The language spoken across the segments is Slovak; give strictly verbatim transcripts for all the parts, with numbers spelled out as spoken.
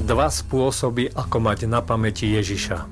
dva spôsoby, ako mať na pamäti Ježiša.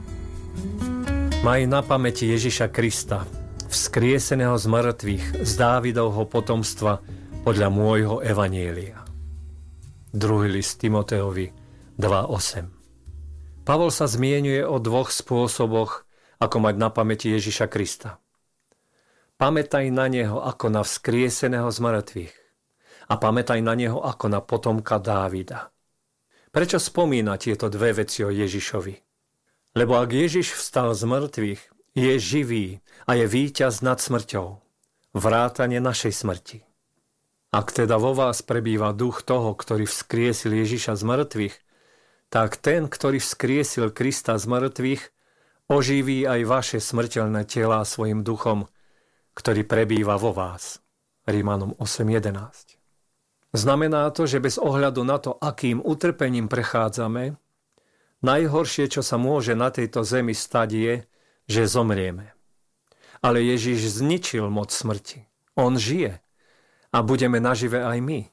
Maj na pamäti Ježiša Krista, vzkrieseného z mŕtvych, z Dávidovho potomstva podľa môjho evanjelia. Druhý list Timoteovi dva osem. Pavol sa zmieňuje o dvoch spôsoboch, ako mať na pamäti Ježiša Krista. Pamätaj na neho ako na vzkrieseného z mŕtvych a pamätaj na neho ako na potomka Dávida. Prečo spomína tieto dve veci o Ježišovi? Lebo ak Ježiš vstal z mŕtvych, je živý a je víťaz nad smrťou, vrátane našej smrti. Ak teda vo vás prebýva duch toho, ktorý vzkriesil Ježiša z mŕtvych, tak ten, ktorý vzkriesil Krista z mŕtvych, oživí aj vaše smrteľné telá svojim duchom, ktorý prebýva vo vás. Rímanom osem jedenásť. Znamená to, že bez ohľadu na to, akým utrpením prechádzame, najhoršie, čo sa môže na tejto zemi stať, je, že zomrieme. Ale Ježiš zničil moc smrti. On žije a budeme nažive aj my.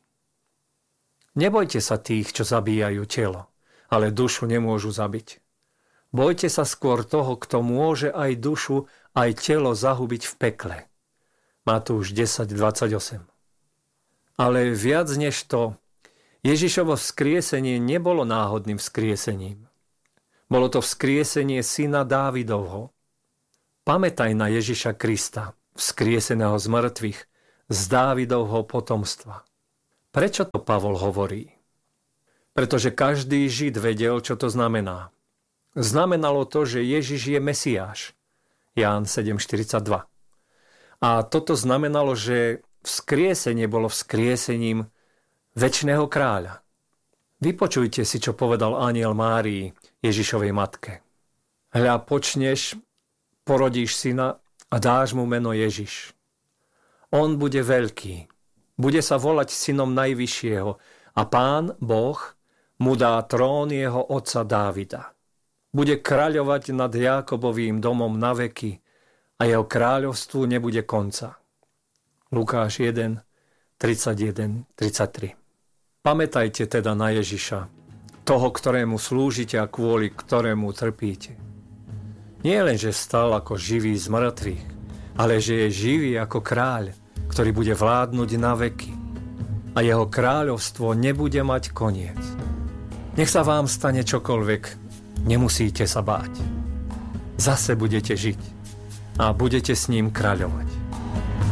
Nebojte sa tých, čo zabíjajú telo, ale dušu nemôžu zabiť. Bojte sa skôr toho, kto môže aj dušu, aj telo zahubiť v pekle. Matúš desať dvadsaťosem. Ale viac než to, Ježišovo vzkriesenie nebolo náhodným vzkriesením. Bolo to vzkriesenie syna Dávidovho. Pamätaj na Ježiša Krista, vzkrieseného z mŕtvych, z Dávidovho potomstva. Prečo to Pavol hovorí? Pretože každý Žid vedel, čo to znamená. Znamenalo to, že Ježiš je Mesiáš. Ján sedem štyridsaťdva. A toto znamenalo, že vzkriesenie bolo vzkriesením večného kráľa. Vypočujte si, čo povedal anjel Márii, Ježišovej matke. Hľa, počneš, porodíš syna a dáš mu meno Ježiš. On bude veľký, bude sa volať synom Najvyššieho a Pán Boh mu dá trón jeho otca Dávida. Bude kráľovať nad Jákobovým domom na veky a jeho kráľovstvu nebude konca. Lukáš jeden, tridsaťjeden tridsaťtri. Pamätajte teda na Ježiša, toho, ktorému slúžite a kvôli ktorému trpíte. Nie len, že stal ako živý z mŕtvych, ale že je živý ako kráľ, ktorý bude vládnuť na veky a jeho kráľovstvo nebude mať koniec. Nech sa vám stane čokoľvek, nemusíte sa báť. Zase budete žiť a budete s ním kráľovať.